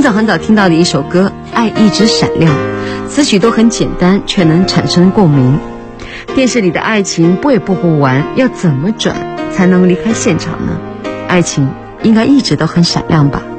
很早听到的一首歌《爱一直闪亮》，词曲都很简单，却能产生共鸣。电视里的爱情播也播不完，要怎么转才能离开现场呢？爱情应该一直都很闪亮吧。